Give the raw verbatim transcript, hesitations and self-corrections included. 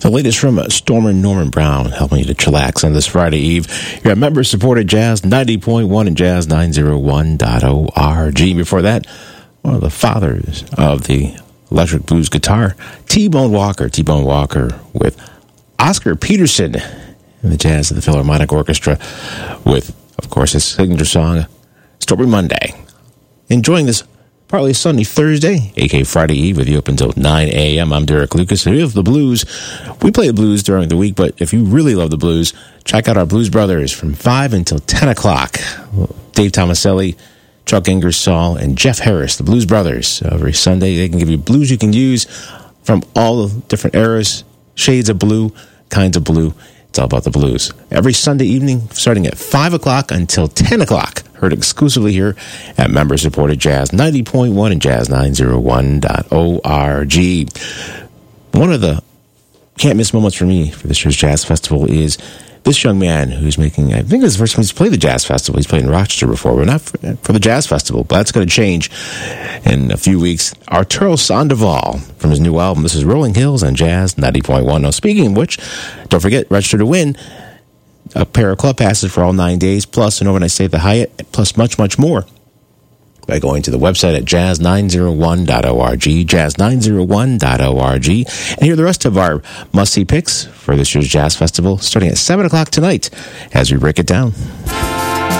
The latest from Stormer Norman Brown, helping you to chillax on this Friday Eve. You're a member-supported Jazz ninety point one and Jazz nine oh one dot org. Before that, one of the fathers of the electric blues guitar, T-Bone Walker. T-Bone Walker with Oscar Peterson in the Jazz of the Philharmonic Orchestra with, of course, his signature song, Stormy Monday. Enjoying this partly sunny Thursday, aka Friday Eve, with you up until nine a.m. I'm Derek Lucas. If you love the blues, we play the blues during the week, but if you really love the blues, check out our Blues Brothers from five until ten o'clock. Dave Tomaselli, Chuck Ingersoll, and Jeff Harris, the Blues Brothers. Every Sunday, they can give you blues you can use from all the different eras, shades of blue, kinds of blue. It's all about the blues. Every Sunday evening, starting at five o'clock until ten o'clock. Heard exclusively here at member-supported Jazz ninety point one and Jazz nine oh one dot org. One of the can't-miss moments for me for this year's Jazz Festival is this young man who's making, I think it's the first time he's played the Jazz Festival. He's played in Rochester before, but not for, for the Jazz Festival. But that's going to change in a few weeks. Arturo Sandoval from his new album. This is Rolling Hills on Jazz ninety point one. Now, speaking of which, don't forget, register to win a pair of club passes for all nine days, plus an overnight stay at the Hyatt, plus much, much more by going to the website at jazz nine oh one dot org, jazz nine oh one dot org. And hear the rest of our must-see picks for this year's Jazz Festival starting at seven o'clock tonight as we break it down.